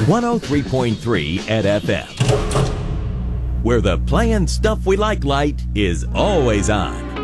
103.3 at FM, where the playing stuff we like light is always on.